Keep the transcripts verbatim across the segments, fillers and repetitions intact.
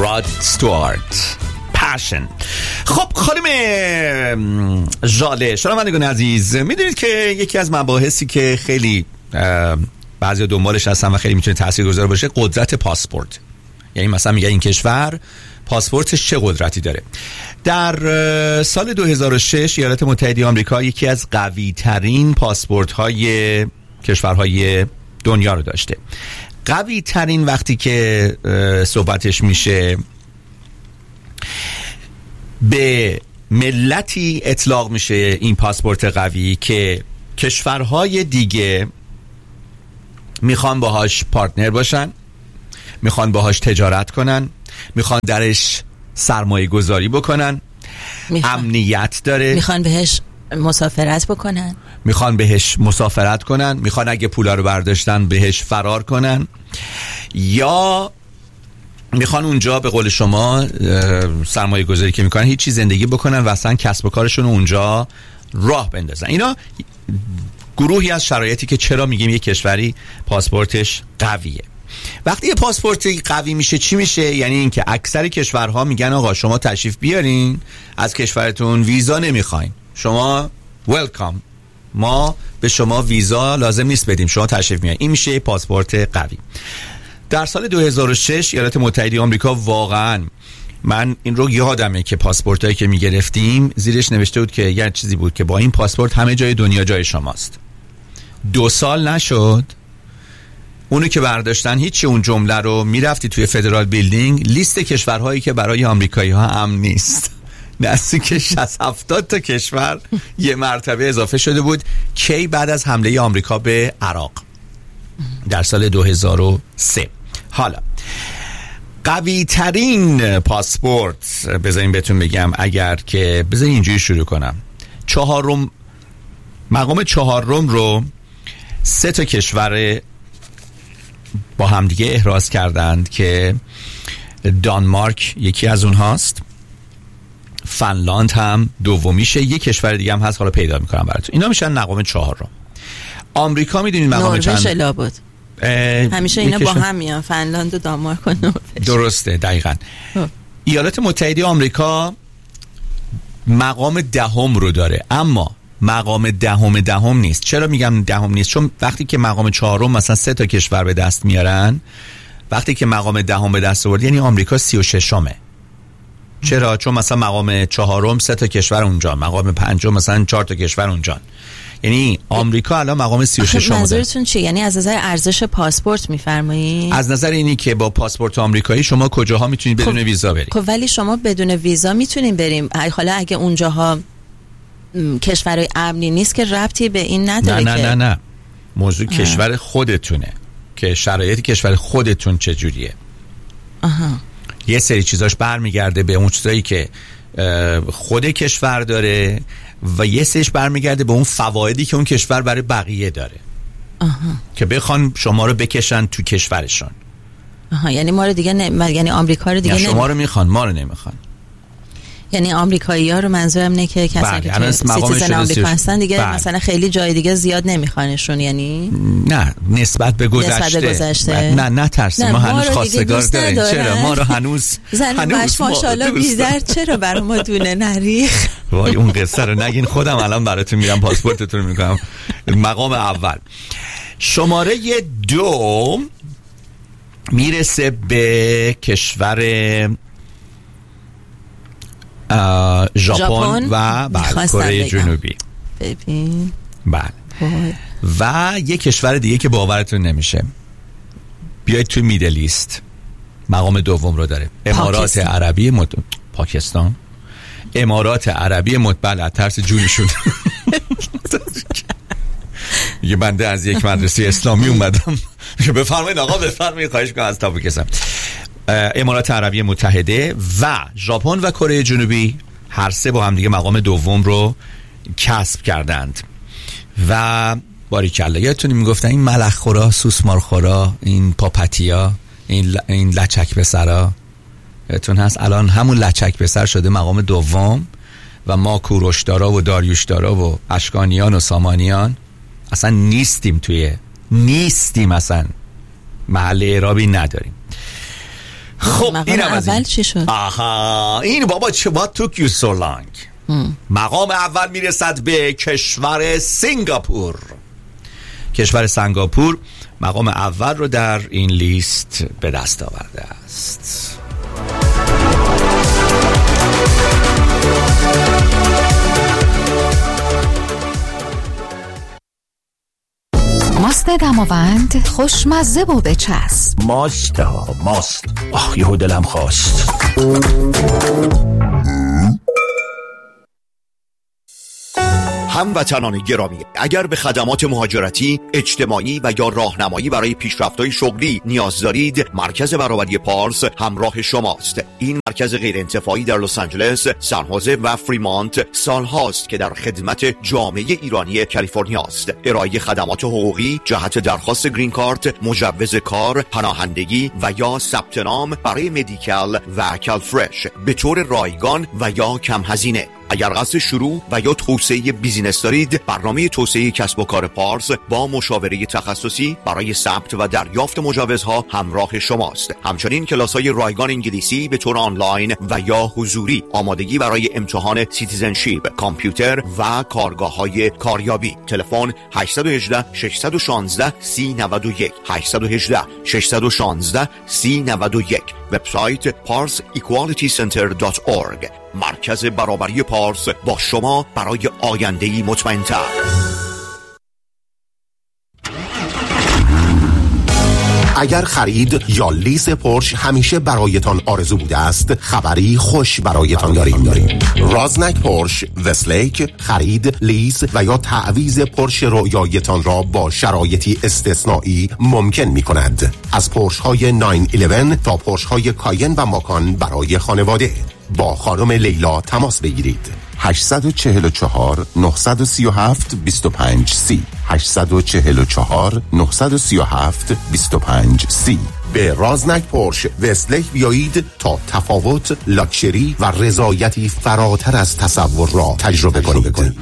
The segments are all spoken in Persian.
راد استوارت پشن. خب خانم ژاله، شنوندگان عزیز، میدونید که یکی از مباحثی که خیلی بعضی دنبالش هستن و خیلی میتونه تاثیرگذار باشه قدرت پاسپورت. یعنی مثلا میگه این کشور پاسپورتش چه قدرتی داره. در سال دو هزار و شش ایالات متحده آمریکا یکی از قوی ترین پاسپورت های کشورهای دنیا رو داشته. قوی ترین وقتی که صحبتش میشه به ملتی اطلاق میشه این پاسپورت قوی که کشورهای دیگه میخوان باهاش پارتنر باشن، میخوان باهاش تجارت کنن، میخوان درش سرمایه گذاری بکنن، میخوان. امنیت داره، میخوان بهش مسافرت بکنن، میخوان بهش مسافرت کنن، میخوان اگه پولا رو برداشتن بهش فرار کنن، یا میخوان اونجا به قول شما سرمایه گذاری که میکنن هیچی زندگی بکنن و اصلا کسب و کارشون اونجا راه بندازن. اینا گروهی از شرایطی که چرا میگیم یک کشوری پاسپورتش قویه. وقتی یه پاسپورتی قوی میشه چی میشه؟ یعنی این که اکثر کشورها میگن آقا شما تشریف بیارین، از کشورتون ویزا نمیخواین، شما ویلکام، ما به شما ویزا لازم نیست بدیم، شما تشریف میارین. این میشه پاسپورت قوی. در سال دو هزار و شش ایالات متحده آمریکا، واقعا من این رو یادمه که پاسپورتایی که میگرفتیم زیرش نوشته بود که یه چیزی بود که با این پاسپورت همه جای دنیا جای شماست. دو سال نشد اونو که برداشتن هیچی، اون جمله رو میرفتی توی فدرال بیلدینگ، لیست کشورهایی که برای آمریکایی ها امن نیست نزدیک شصت هفتاد تا کشور یه مرتبه اضافه شده بود. کی؟ بعد از حمله آمریکا به عراق در سال دو هزار و سه. حالا قوی ترین پاسپورت، بذارین بهتون بگم، اگر که بذارین اینجوری شروع کنم، چهارم مقام چهارم رو سه تا کشور با همدیگه احراز کردند که دانمارک یکی از اونهاست، فنلاند هم دومیشه، یک کشور دیگه هم هست حالا پیدا میکنم براتون. اینا میشن مقام چهارم. آمریکا میدونید مقام چند؟ نروژ لابد. همیشه اینا با هم میان، فنلاند و دانمارک و نروژ. درسته، دقیقاً. ایالات متحده آمریکا مقام دهم رو داره، اما مقام دهم دهم نیست. چرا میگم دهم نیست؟ چون وقتی که مقام چهارم مثلا سه تا کشور به دست میارن، وقتی که مقام دهم به دست آورد یعنی آمریکا سی و ششمه. چرا؟ چون مثلا مقام چهارم سه تا کشور اونجا، مقام پنجم مثلا چهار تا کشور اونجا، یعنی آمریکا الان مقام سی و شش شده. منظورتون چیه؟ یعنی از نظر ارزش پاسپورت میفرمایید؟ از نظر اینی که با پاسپورت آمریکایی شما کجاها میتونید بدون خب، ویزا برید. خب ولی شما بدون ویزا میتونین بریم. حالا اگه اونجاها کشورهای امنی نیست که ربطی به این نداره. نه که نه نه نه موضوع آه. کشور خودتونه که شرایط کشور خودتون چجوریه. آها. یه سری چیزاش برمیگرده به اون چیزایی که خود کشور داره و یه سریش برمیگرده به اون فوایدی که اون کشور برای بقیه داره. آها. که بخوان شما رو بکشن تو کشورشون. آها، یعنی ما رو دیگه نه... یعنی آمریکا رو دیگه نه شما نمی... رو میخوان، ما رو نمیخوان. یعنی آمریکایی‌ها رو منظورم اینه که کسایی که سیتیزن آمریکا هستن دیگه بله. مثلا خیلی جای دیگه زیاد نمیخوانشون. یعنی نه نسبت به گذشته, نسبت به گذشته. نه نه ترسیم، ما هنوز خواستگار داریم. چرا ما رو هنوز هنوز ماشاءالله بیدر چرا برای ما دونه نریخ؟ وای اون قصه رو نگین، خودم الان براتون میرم پاسپورتتون رو میکنم. مقام اول شماره دو میرسه به کشور ژاپن و کره جنوبی. ببین بله. و یک کشور دیگه که باورتون نمیشه، بیاید تو میدل ایست، مقام دوم رو داره، امارات پاکستان. عربی مت... پاکستان امارات عربی متحده. ترس جونشون یه بنده از یک مدرسه اسلامی اومدم بفرمایید آقا بفرمایید، خواهش می‌کنم از تاپ کسم. امارات عربی متحده و ژاپن و کره جنوبی هر سه با هم دیگه مقام دوم رو کسب کردند. و باریکلا، یادتون میگفتن این ملخ خورا، سوسمار خورا، این پاپتیا، این این لچک پسرا، یادتون هست الان همون لچک پسر شده مقام دوم و ما کوروشدارا و داریوشدارا و اشکانیان و سامانیان اصلا نیستیم، توی نیستیم، اصلا محل اعرابی نداریم. خب خب مقام اول چی شد؟ آها این بابا چه با took you so long. مقام اول میرسد به کشور سنگاپور. کشور سنگاپور مقام اول رو در این لیست به دست آورده است. ماست دماوند خوشمزه و بچسب. ماست ها ماست. آه یهو دلم خواست. هموطنان گرامی، اگر به خدمات مهاجرتی، اجتماعی و یا راهنمایی برای پیشرفت‌های شغلی نیاز دارید، مرکز برابری پارس همراه شماست. این مرکز غیرانتفاعی در لس آنجلس، سان خوزه و فریمانت سالهاست که در خدمت جامعه ایرانی کالیفرنیا است. ارائه خدمات حقوقی جهت درخواست گرین کارت، مجوز کار، پناهندگی و یا ثبت نام برای مدیکال و کالفرش به طور رایگان و یا کم هزینه. اگر قصد شروع و یا توسعه بیزینس دارید، برنامه توسعه کسب و کار پارس با مشاوره تخصصی برای ثبت و دریافت مجوزها همراه شماست. همچنین کلاس‌های رایگان انگلیسی به طور آنلاین و یا حضوری، آمادگی برای امتحان سیتیزنشیپ، کامپیوتر و کارگاه‌های کاریابی. تلفن هشت یک هشت شش یک شش سه نه یک هشت یک هشت شش یک شش سه نه یک. وبسایت پارس ایکوالیتی سنتر دات اورگ. مرکز برابری پارس با شما برای آینده‌ای مطمئن‌تر. اگر خرید یا لیز پورش همیشه برایتان آرزو بوده است، خبری خوش برایتان داریم. رازنک پورش وستلیک خرید، لیز و یا تعویض پورش رویایتان را با شرایطی استثنایی ممکن می کند. از پورش های نه یازده تا پورش های کاین و ماکان برای خانواده. با خانم لیلا تماس بگیرید. هشت چهار چهار نه سه هفت دو پنج سی هشت چهار چهار نه سه هفت دو پنج سی. به رازنک پورش وستلیک بیایید تا تفاوت، لاکچری و رضایتی فراتر از تصور را تجربه کنید.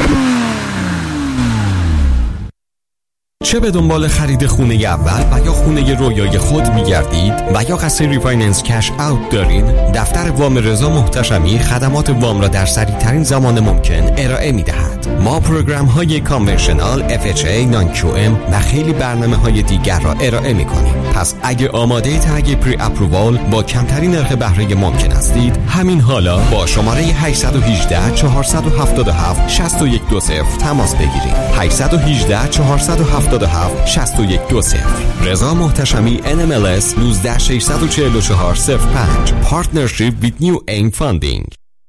چه به دنبال خرید خونه اول و یا خونه رویای خود می‌گردید و یا قصد ریفایننس کش اوت دارید، دفتر وام رضا محتشمی خدمات وام را در سریع‌ترین زمان ممکن ارائه می‌دهد. ما پروگرام‌های کانونشنال، اف اچ ای، نان کیو ام و خیلی برنامه‌های دیگر را ارائه می‌کنیم. پس اگه آماده تگ پری اپرووال با کمترین نرخ بهره ممکن هستید، همین حالا با شماره هشت یک هشت چهار هفت هفت شش یک دو صفر تماس بگیرید. هشت یک هشت چهار هفت هفت شش یک دو صفر. رضا محتشمی ان ام ال اس یک نه شش چهار چهار صفر پنج. Partnership with New Aim Funding.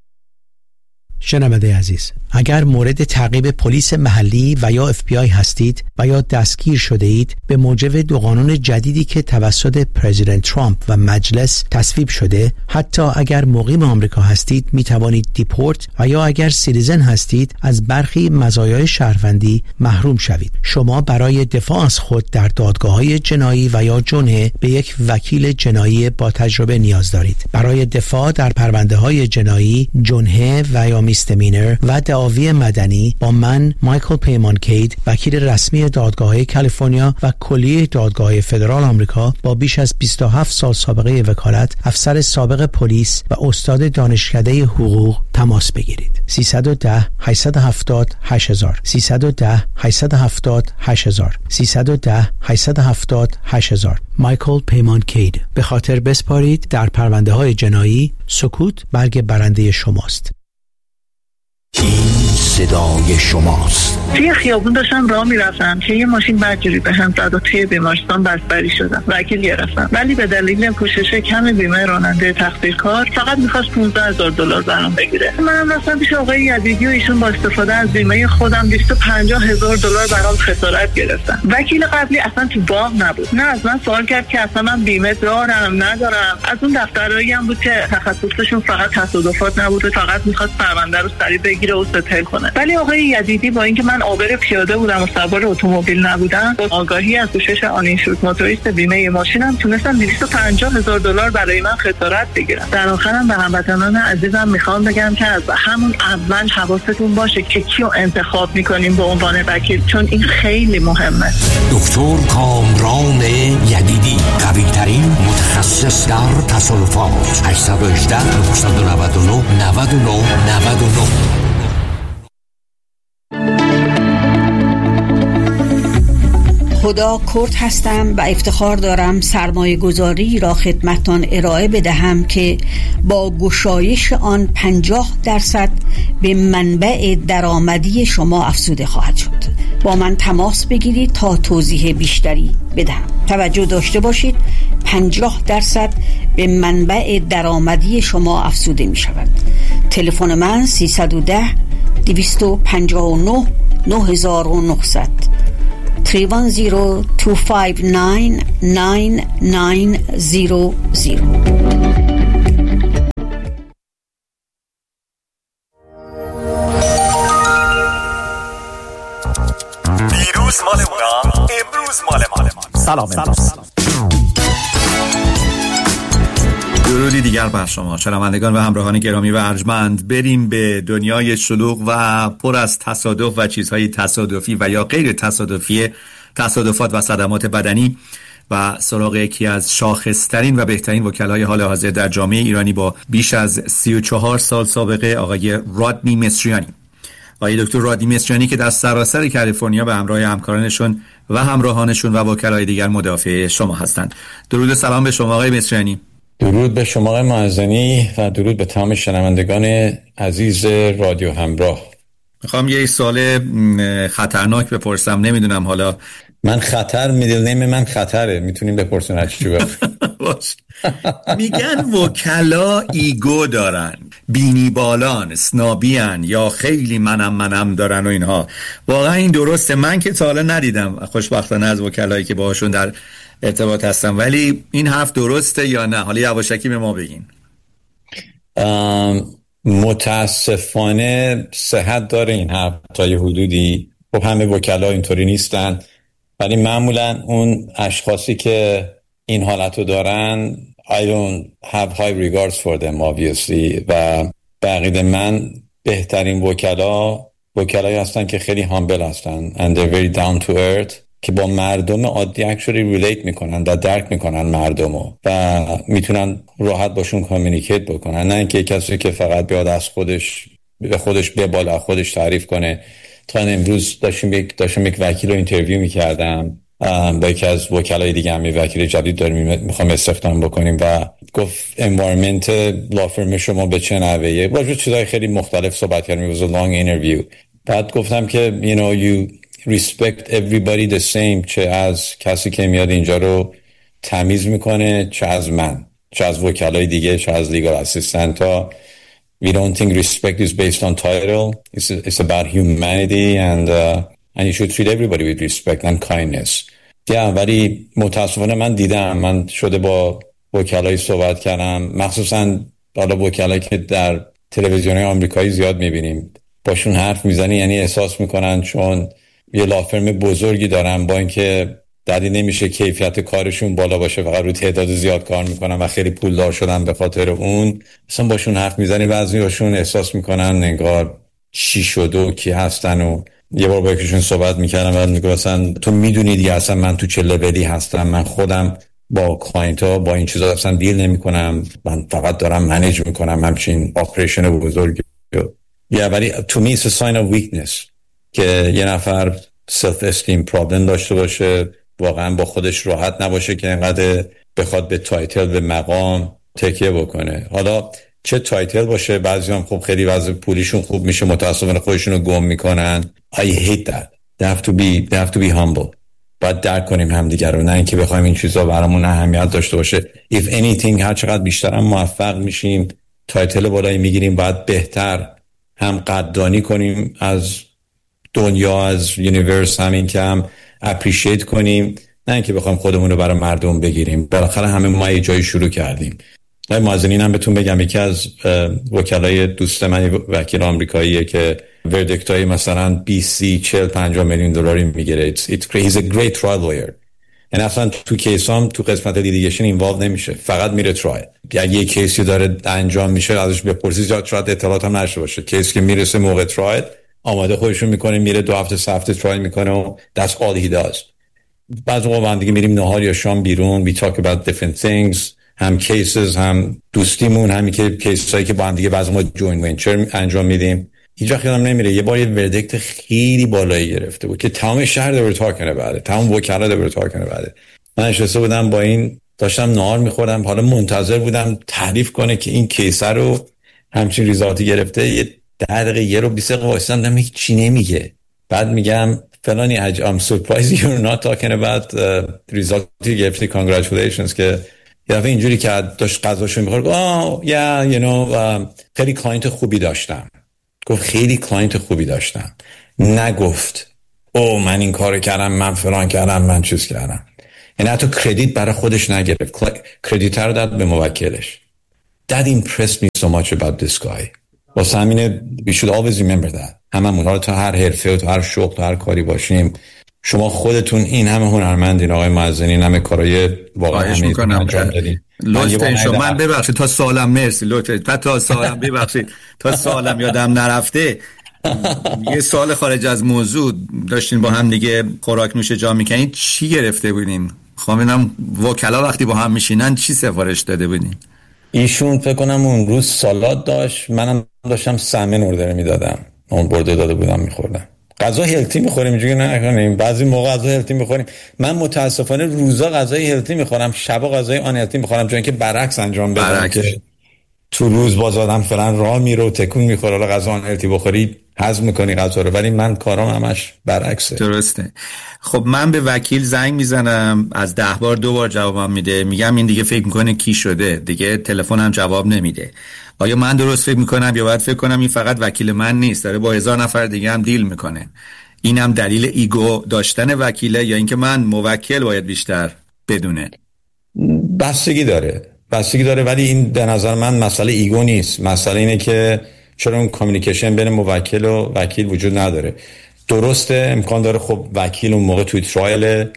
شنونده عزیز، اگر مورد تعقیب پلیس محلی و یا اف بی آی هستید و یا دستگیر شده اید، به موجب دو قانون جدیدی که توسط پرزیدنت ترامپ و مجلس تصویب شده، حتی اگر مقیم آمریکا هستید می توانید دیپورت و یا اگر سیتیزن هستید از برخی مزایای شهروندی محروم شوید. شما برای دفاع از خود در دادگاه‌های جنایی و یا جنحه به یک وکیل جنایی با تجربه نیاز دارید. برای دفاع در پرونده‌های جنایی، جنحه و یا میستمینر و دعاوی مدنی با من مایکل پیمان کید، وکیل رسمی دادگاه‌های کالیفرنیا و کلیه دادگاه‌های فدرال آمریکا با بیش از بیست و هفت سال سابقه وکالت، افسر سابق پلیس و استاد دانشکده حقوق تماس بگیرید. سیصد و ده هشتصد و هفتاد هشت هزار سیصد و ده هشتصد و هفتاد هشت هزار سیصد و ده هشتصد و هفتاد هشت هزار. مایکل پیمان کید. به خاطر بسپارید در پرونده‌های جنایی، سکوت برگ برنده شماست. این صدای شماست. توی خیابون داشتم راه میرفتم که یه ماشین بدجوری به هم زد و توی بیمارستان بستری شدم. وکیل گرفتم، ولی به دلیل پوشش کم بیمه راننده تقصیرکار فقط میخواست پانزده هزار دلار برام بگیره. منم رفتم پیش آقای یزیدی و ایشون با استفاده از بیمه خودم دویست و پنجاه هزار دلار برام خسارت گرفتن. وکیل قبلی اصلا تو باغ نبود، نه از من سوال کرد که اصلا من بیمه دارم ندارم. از اون دفترایی هم بود که تخصصشون فقط تصادفات نبود، فقط میخواست پرونده رو سریع بگیره و ستل کنه. میکنه. ولی آقای یدیدی با اینکه من عابر پیاده بودم و سوار اتومبیل نبودم، با آگاهی از پوشش آنینشورد موتوریست بیمه ماشینم تونستم دویست و پنجاه هزار دلار برای من خسارت بگیرم. در آخرم به هموطنان عزیزم میخوام بگم که از همون اول حواستون باشه که کیو انتخاب میکنیم به عنوان وکیل، چون این خیلی مهمه. دکتر کامران یدیدی، قوی ترین متخصص در تصادفات. هشت یک هشت نه نه نه نه نه نه نه. خدا کرد هستم و افتخار دارم سرمایه گذاری را خدمتان ارائه بدهم که با گشایش آن پنجاه درصد به منبع درآمدی شما افزوده خواهد شد. با من تماس بگیرید تا توضیح بیشتری بدهم. توجه داشته باشید پنجاه درصد به منبع درآمدی شما افزوده می شود. تلفن من سیصد و ده دویست و پنجاه و نه نه هزار و نهصد سه یک صفر دو پنج نه نه نه صفر صفر. دیروز مال اونا، امروز مال مال ما. سلام امروز. درودی دیگر بر شما شنوندگان و همراهان گرامی و ارجمند. بریم به دنیای شلوغ و پر از تصادف و چیزهای تصادفی و یا غیر تصادفی، تصادفات و صدمات بدنی و سراغ یکی از شاخصترین و بهترین وکلای حال حاضر در جامعه ایرانی با بیش از سی و چهار سال سابقه، آقای رادنی مصریانی. آقای دکتر رادنی مصریانی که در سراسر کالیفرنیا به همراه همکارانشون و همراهانشون و وکلای دیگر مدافع شما هستند. درود و سلام به شما آقای مصریانی. درود به شما آقای معزنی و درود به تمام شنوندگان عزیز رادیو همراه. میخوام یه سوال خطرناک بپرسم، نمیدونم حالا من خطر میدل نیم من خطره، میتونیم بپرسون هر چی بخوام. میگن وکلا ایگو دارن، بینی بالان، اسنابیان یا خیلی منم منم دارن و اینها. واقعا این درسته؟ من که تا حالا ندیدم خوشبختانه از وکلایی که باهاشون در ارتباط هستم، ولی این حرف درسته یا نه؟ حالا یواشکی به ما بگین. متاسفانه صحت داره این حرف تا یه حدودی. خب همه وکلا اینطوری نیستن، ولی معمولا اون اشخاصی که این حالتو دارن I don't have high regards for them obviously و به عقیده من بهترین وکلا وکلایی هستن که خیلی هامبل هستن and they're very down to earth، که با مردم عادی actually relate میکنن و درک میکنن مردمو و میتونن راحت باشون کامیونیکیت بکنن، نه اینکه کسی که فقط بیاد از خودش به خودش بباله، خودش تعریف کنه. تا امروز داشتم یک داشتم یک وکیل رو اینترویو میکردم با یکی از وکلای دیگه، هم یک وکیل جدید داریم میخوام استخدام بکنیم و گفت environment law firm شما به چه نحویه؟ راجع به چیزای خیلی مختلف صحبت کردیم. it was a long interview. بعد گفتم که you know you respect everybody the same، چه از کسی که میاد اینجا رو تمیز میکنه، چه از من، چه از وکلای دیگه، چه از legal assistant ها. We don't think respect is based on title. It's, it's about humanity and uh, and you should treat everybody with respect and kindness. Yeah, ولی متاسفانه من دیدم، من شده با وکلای صحبت کردم، مخصوصا حالا وکلایی که در تلویزیون‌های آمریکایی زیاد میبینیم، باشون حرف میزنی یعنی احساس میکنن چون یه لافرم بزرگی دارن، با اینکه دلیل نمیشه کیفیت کارشون بالا باشه، فقط رو تعداد زیاد کار میکنن و خیلی پولدار شدن به خاطر اون. اصلا باشون حرف میزنی بعضی هاشون احساس میکنن انگار چی شده و کی هستن. و یه بار با یکیشون صحبت میکردم و میگه اصلا تو میدونی دیگه اصلا من تو چه لولی هستم، من خودم با کلاینت ها با این چیزا اصلا دیل نمیکنم، من فقط دارم منیج میکنم همچین اپریشن بزرگی. یا ولی تو می it's a sign of weakness که یه نفر self esteem problem داشته باشه، واقعا با خودش راحت نباشه که اینقدر بخواد به تایتل به مقام تکیه بکنه. حالا چه تایتل باشه، بعضی هم خب خیلی وضع پولیشون خوب میشه، متاسفانه خودشون رو گم میکنن. I hate that. They have to be, they have to be humble. باید درک کنیم همدیگر رو، نه اینکه بخوایم این چیزا برامون اهمیت داشته باشه. If anything هر چقدر بیشتر هم موفق میشیم، تایتل بالایی میگیریم، باید بهتر هم قدردانی کنیم از دنیا، از یونیورس، همین که هم اپریشیت کنیم، نه اینکه بخوایم خودمون رو برای مردم بگیریم. بالاخره همه ما یه جایی شروع کردیم. های مازنین هم بهتون بگم یکی از وکلای دوست من وکیل آمریکاییه که وردکت های مثلا بیست چهل پنجاه میلیون دلاری میگیره. it's, it's great. He's a great trial lawyer. یعنی اصلا تو کیس هم تو قسمت لیتیگیشن اینوالو نمیشه، فقط میره ترایل. اگه یه کیسی داره انجام میشه ازش بپرسید یا شاید اطلاعات هم نشه باشه. کیس که میرسه موقع ترایل آماده خودشون میکنه، میره دو هفته سه هفته ترایل میکنه و that's all he does. بعضی موقع هم دیگه میریم نهار یا شام بیرون، we talk about different things، هم کیسز هم دوستیمون، همین که کیسایی که با هم دیگه بعضی ما جوین ونچر انجام میدیم. هیچ وقت یادم نمیره یه بار یه وردکت خیلی بالایی گرفته بود که تمام شهر دور تاکنه بعده، تمام وکلا دور تاکنه بعده. من نشسته بودم با این داشتم نهار میخوردم، حالا منتظر بودم تعریف کنه که این کیسه رو همچین ریزالتی گرفته. یه ده دقیقه یه رو بیست دقیقه وایسادم دیدم هیچ چی نمیگه. بعد میگم فلانی حج I'm surprised you're not talking about ریزالتی گرفتی congratulations. که یه دفعه اینجوری که داشت غذاشو میخورد آه یا you know خیلی کلاینت خوبی داشتم. گفت خیلی کلاینت خوبی داشتم، نگفت او من این کارو کردم، من فلان کردم، من چیز کردم. یعنی حتی کردیت برای خودش نگرفت، کردیت رو داد به موکلش. That impressed me so much about this guy. واسه همینه we should always remember that. هممون حالا تو هر حرفه و تو هر شغل تو هر کاری باشیم، شما خودتون این همه هنرمندین آقای معزنی، همه کارهای واقعا انجام دادین. لطفاً شما من ببخشید تا سوالم مرسی لطفاً تا سوالم ببخشید تا سوالم یادم نرفته. یه سوال خارج از موضوع داشتین با هم دیگه خوراک نوش جا میکنین، چی گرفته بودین؟ خواهم ببینم وکلا وقتی با هم میشینن چی سفارش داده بودین؟ ایشون فکر کنم اون روز سالاد داشت، منم داشتم سمن اوردر میدادم، اون برده داده بودم میخوردم. غذا هلتی میخوریم اینجوری نکنیم، بعضی موقع غذا هلتی میخوریم. من متاسفانه روزا غذای هلتی میخورم، شبا غذای آن هلتی میخورم، چون که برعکس انجام بدم که تو روز باز آدم فعلا راه میره و تکون میخوره، حالا غذا آن هلتی بخوری هضم میکنی غذا رو، ولی من کارام همش برعکسه. درسته. خب من به وکیل زنگ میزنم، از ده بار دو بار جوابم میده، میگم این دیگه فکر میکنه کی شده، دیگه تلفنم جواب نمیده. آیا من درست فکر میکنم یا باید فکر کنم این فقط وکیل من نیست، داره با هزار نفر دیگه هم دیل میکنه؟ اینم دلیل ایگو داشتن وکیله یا اینکه من موکل باید بیشتر بدونه؟ بستگی داره بستگی داره ولی این به نظر من مسئله ایگو نیست، مسئله اینه که چرا اون کامیونیکیشن بین موکل و وکیل وجود نداره. درسته امکان داره خب وکیل اون موقع توی ترایل،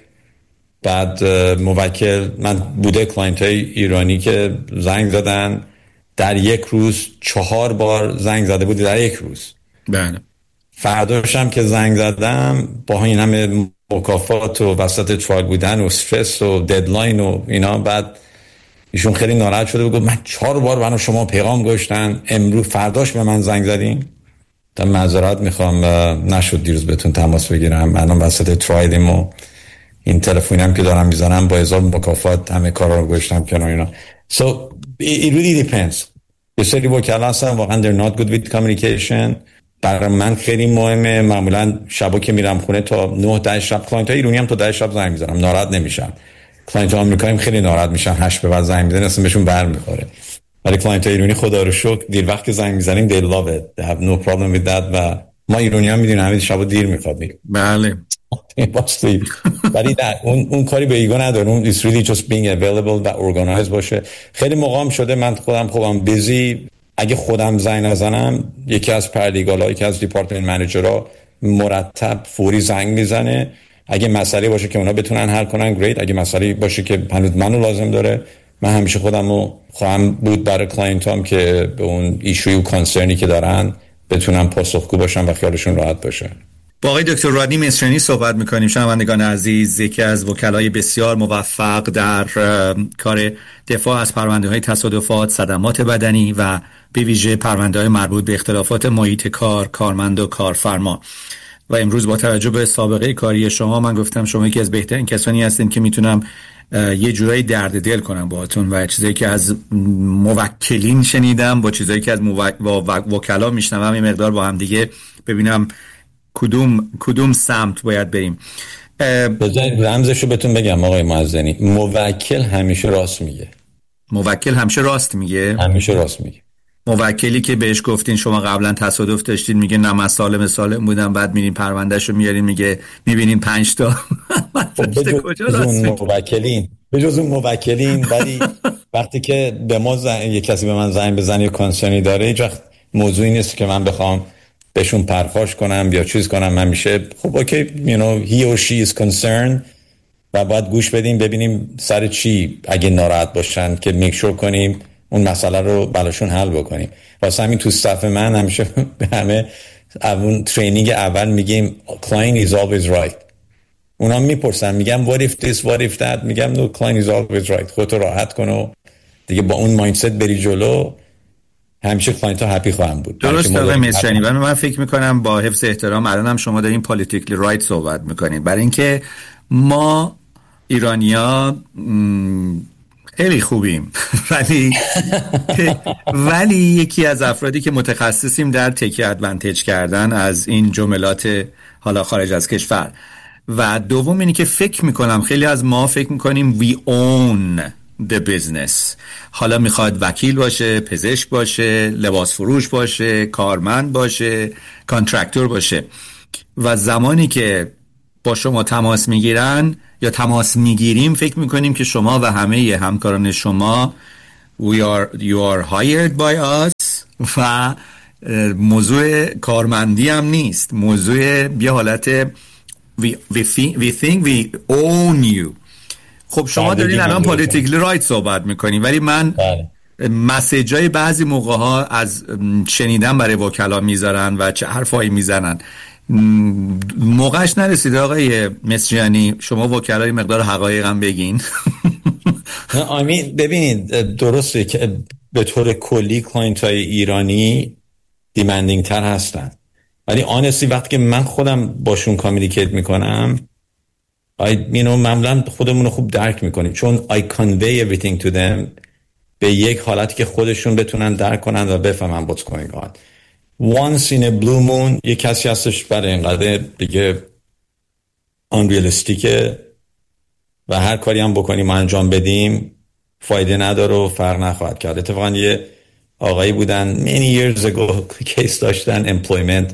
بعد موکل، من بوده کلاینت های ایرانی که زنگ زدن در یک روز چهار بار زنگ زده بود در یک روز. بله. فرداشم که زنگ زدم با این همه مکافات و وسط ترایل بودن و استرس و ددلاین و اینا، بعد ایشون خیلی ناراحت شده و گفت من چهار بار برای شما پیغام گذاشتم، امروز فرداش به من زنگ زدین. تا معذرت میخوام نشد دیروز بهتون تماس بگیرم، منم وسط ترایلیم و این تلفنی هم که دارم میزنم با هزار مکافات همه کارا رو گذاشتم کنار اینا. So it really depends. یه سری وکلا هستن واقعا they're not good with communication. برای من خیلی مهمه، معمولا شبا که میرم خونه تا نه ده شب، کلاینت های ایرانی هم تا ده شب زنگ میزنم، ناراحت نمیشن. کلاینت های آمریکایی هم خیلی ناراحت میشن، هشت به بعد زنگ میزنن اصلا بهشون برمیخوره. ولی کلاینت های ایرانی خدا رو شکر دیر وقت که زنگ میزنیم they love it, they have no problem with that. و ما ایرانی هم میدونیم همین شبا دیر میخواد. بله. باستی ولی نه اون اون کاری به ایگو نداره، اون is really just being available و organized باشه. خیلی موقعم شده من خودم خوبم بیزی، اگه خودم زنگ نزنم یکی از پردیگالا، یکی از دیپارتمنت منیجرها مرتب فوری زنگ میزنه. اگه مسئله باشه که اونا بتونن حل کنن گریت، اگه مسئله باشه که هنوز منو لازم داره، من همیشه خودمو خواهم بود برای کلاینتام که به اون ایشوی و کانسرنی که دارن بتونم پاسخگو باشم و خیالشون راحت باشه. با آقای دکتر رادنی مصریانی صحبت میکنیم. شنوندگان عزیز، یکی از وکلای بسیار موفق در کار دفاع از پرونده های تصادفات، صدمات بدنی و به ویژه پرونده های مربوط به اختلافات محیط کار، کارمند و کارفرما. و امروز با توجه به سابقه کاری شما من گفتم شما یکی از بهترین کسانی هستین که میتونم یه جورایی درد دل کنم باهاتون و چیزایی که از موکلین شنیدم با چیزایی که از وکلا میشنوم یه مقدار با هم دیگه ببینم کدوم کدوم سمت باید بریم. بذارید رمزشو بهتون بگم آقای معزنی، موکل همیشه راست میگه. موکل همیشه راست میگه؟ همیشه راست میگه. موکلی که بهش گفتین شما قبلا تصادف داشتین میگه نه من سالم سالم بودم، بعد میرین پروندهشو میارین میگه میبینین پنج تا. کجا راست موکلین به جز اون موکلین. ولی وقتی که به ما زن... یه کسی به من زنگ بزنه یا کانسرنی داره، هیچ وقت موضوعی نیست که من بخوام بهشون پرخاش کنم یا چیز کنم. من میشه خب اوکی you know he or she is concerned و باید گوش بدیم ببینیم سر چی اگه ناراحت باشن که میکشور کنیم اون مسئله رو براشون حل بکنیم. واسه همین تو صف من همیشه به همه اون ترینینگ اول میگیم client is always right. اونا میپرسن میگم what if this what if that، میگم no client is always right. خودتو راحت کن و دیگه با اون مایندست بری جلو، همیشه کلاینت ها هپی خواهند بود. درست آقای مصریانی. و من فکر میکنم با حفظ احترام الان هم شما دارین پالیتیکلی رایت صحبت میکنین، برای اینکه ما ایرانیا خیلی خوبیم ولی ولی یکی از افرادی که متخصصیم در تک ادوانتج کردن از این جملات حالا خارج از کشور، و دوم اینی که فکر میکنم خیلی از ما فکر میکنیم we own the business. حالا میخواد وکیل باشه، پزشک باشه، لباس فروش باشه، کارمند باشه، کانترکتور باشه، و زمانی که با شما تماس میگیرن یا تماس میگیریم فکر میکنیم که شما و همه همکاران شما we are, you are hired by us و موضوع کارمندی هم نیست، موضوع یه حالت we, we, think, we think we own you. خب شما دارین الان پالیتیکلی رایت صحبت میکنین، ولی من مسیجای بعضی موقع ها از شنیدن برای وکلا میذارن و چه حرفایی میزنن. موقعش نرسیده آقای مصریانی شما وکلای مقدار حقایق هم بگین؟ آمین. ببینید درسته که به طور کلی کلاینت های ایرانی دیمندینگ تر هستن، ولی آنستی وقتی که من خودم باشون کامیونیکیت میکنم I, you know, معمولا خودمون رو خوب درک میکنیم، چون I convey everything to them به یک حالتی که خودشون بتونن درک کنن و بفهمن what's going on. Once in a blue moon یک کسی هستش برای اینقدر دیگه unrealistic و هر کاری هم بکنیم و انجام بدیم فایده نداره و فرق نخواهد کرد. اتفاقا یه آقایی بودن many years ago کیس داشتن employment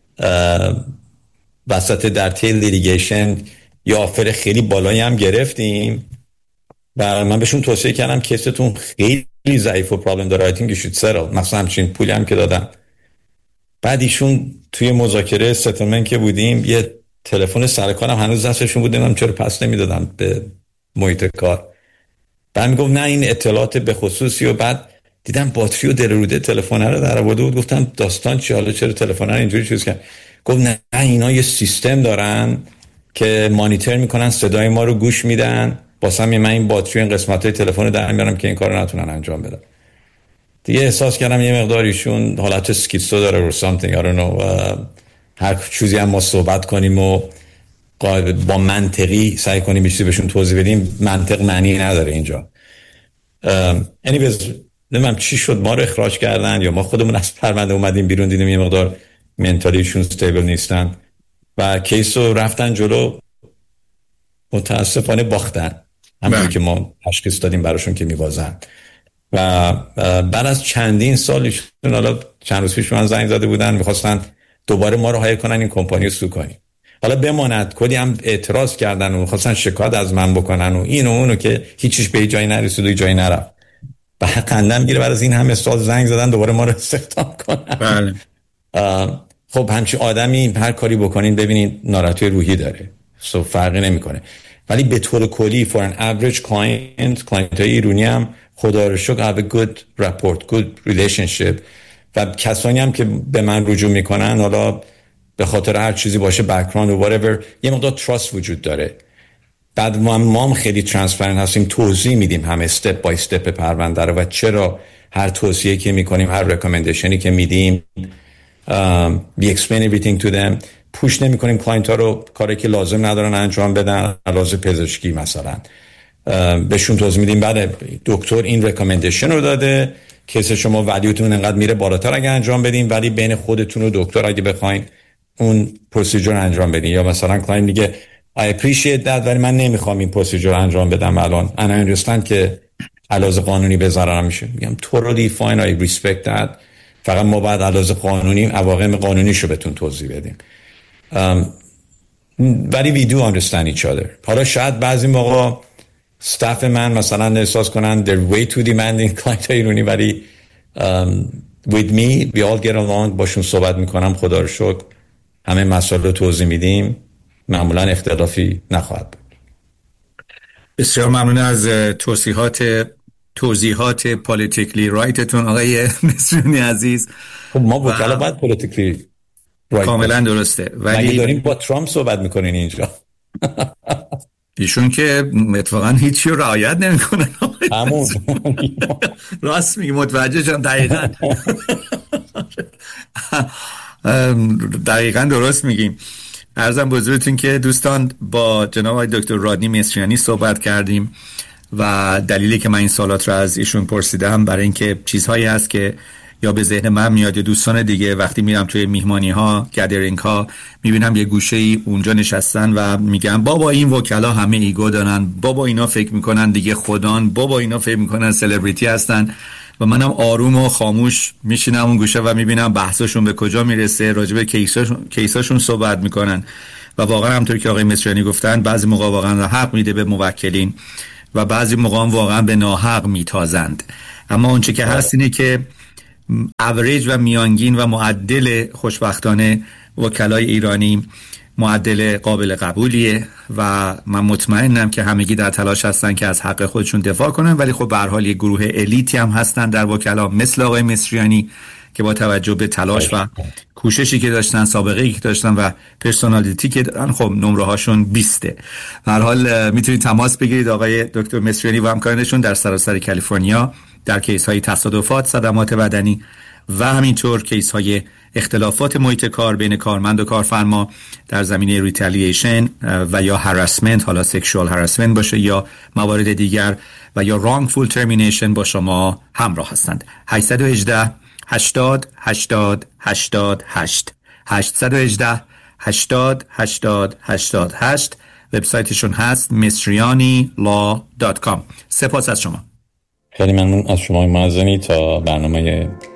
وسط در تیل لیتیگیشن، یا آفر خیلی بالایی هم گرفتیم و من بهشون توصیه کردم کیستون خیلی ضعیف و پرابلم داره، I think you should settle، مثلا همچین پولی هم که دادم. بعد ایشون توی مذاکره ستلمنت که بودیم یه تلفن سر کارم هنوز دستشون بود، نمیدونم چرا پس نمیدادم به محیط کار. بعد میگفت نه این اطلاعات به خصوصی، و بعد دیدم باتری و دلروده تلفن رو در آورده بود. گفتم داستان چی، حالا چرا تلفن رو اینجوری چیز کرد؟ گفت نه اینا یه سیستم دارن که مانیتور میکنن، صدای ما رو گوش میدن، واسه همین من این باتری این قسمتای تلفن رو در میارم که این کارو نتونن انجام بدن. دیگه احساس کردم یه مقداریشون حالت اسکیزو داره or something I don't know. هر چیزی هم ما صحبت کنیم و با منطقی سعی کنیم چیزی بهشون توضیح بدیم، منطق معنی نداره اینجا. anyways نمیدونم چی شد ما رو اخراج کردن یا ما خودمون از پرونده اومدیم بیرون، دیدیم یه مقدار منتالیشون استیبل نیستن و کیس رو رفتن جلو. متاسفانه باختن، همونی که ما تشخیص دادیم براشون که میبازن. و بعد از چندین سالشون، حالا چند روز پیش من زنگ زده بودن میخواستن دوباره ما رو هایر کنن این کمپانی رو سو کنیم. حالا بماند کلی هم اعتراض کردن و میخواستن شکایت از من بکنن و این و اونو که هیچیش به جایی نرسید و جایی نرفت. بعد خندم گیره بعد از این همه سال زنگ زدن دوباره ما رو استخدام کنن. بله. خب همچین آدمی هر کاری بکنین ببینید ناراحتی روحی داره، سو فرقی نمیکنه. ولی به طور کلی for an average client client های ایرانی هم خدا رو شکر have a good rapport good relationship و کسانی هم که به من رجوع میکنن حالا به خاطر هر چیزی باشه background و whatever یه مقدار trust وجود داره. بعد ما هم خیلی transparent هستیم، توضیح میدیم همه step by step پرونده رو و چرا هر توصیه که میکنیم هر recommendationی که میدیم um, we explain everything to them. پوش نمی کنیم کلاینت ها رو کاری که لازم ندارن انجام بدن، لازم پزشکی مثلا بهشون توضیح میدیم بعد دکتر این ریکامندیشن رو داده، کیس شما ولیوتون انقدر میره بالاتر اگه انجام بدین، ولی بین خودتون و دکتر اگه بخواین اون پروسیجر انجام بدین. یا مثلا کلاینت میگه I appreciate that ولی من نمیخوام این پروسیجر انجام بدم الان، انا understand که علاوه قانونی به ضررم میشه. میگم totally fine I respect that، فقط ما بعد علاوه قانونی عواقب قانونیشو بهتون توضیح بدیم. Um, ولی we do understand each other. حالا شاید بعضی موقع استاف من مثلا احساس کنن they're way too demanding کلاینت ایرانی، ولی um, with me we all get along، باشون صحبت میکنم، خدا رو شکر همه مسائل رو توضیح میدیم، معمولا اختلافی نخواهد بود. بسیار ممنون از توضیحات توضیحات پالیتیکلی رایتتون آقای مصریانی عزیز. خب ما وکلا باید پالیتیکلی رایت کاملا درسته، ولی داریم با ترامپ صحبت میکنین اینجا. ایشون که اتفاقا هیچی رو رعایت نمیکنه. همون راست میگی، متوجه شدم. دقیقاً دقیقاً درست میگیم. عرضم به حضورتون که دوستان با جناب آقای دکتر رادنی مصریانی صحبت کردیم و دلیلی که من این سوالات رو از ایشون پرسیدم برای اینکه چیزهایی هست که یا به ذهن من میاد یا دوستان دیگه وقتی میرم توی میهمانی ها، گدرینگ ها، میبینم یه گوشه‌ای اونجا نشستن و میگن بابا این وکلا همه ایگو دارن، بابا اینا فکر میکنن دیگه خدان، بابا اینا فکر میکنن سلبریتی هستن، و منم آروم و خاموش میشینم اون گوشه و میبینم بحثشون به کجا میرسه، راجع به کیساشون کیساشون صحبت میکنن. و واقعا همونطور که آقای مصریانی گفتن بعضی موقع واقعا حق میده به موکلین و بعضی موقع واقعا به ناحق میتازند. اما اون چه که هست اینه که اوریج و میانگین و معدل خوشبختانه وکلای ایرانی معدل قابل قبولیه و من مطمئنم که همگی در تلاش هستن که از حق خودشون دفاع کنن، ولی خب به هر حال یک گروه الیتی هم هستن در وکلا مثل آقای مصریانی که با توجه به تلاش و کوششی که داشتن، سابقه‌ای که داشتن و پرسونالیتی که دارن، خب نمره هاشون بیسته. به هر حال میتونید تماس بگیرید آقای دکتر مصریانی و همکارانشون در سراسر کالیفرنیا در کیس های تصادفات، صدمات بدنی و همینطور کیس های اختلافات محیط کار بین کارمند و کارفرما در زمینه ریتالییشن و یا هراسمنت، حالا سکشوال هراسمنت باشه یا موارد دیگر، و یا wrongful termination با شما همراه هستند. هشت یک هشت هشتاد هشتاد هشتاد هشت هشت یک هشت هشتاد هشتاد هشتاد هشت. وبسایتشون هست مصریانی لا دات کام. سپاس از شما. خیلی ممنون از شما معززنی. تا برنامه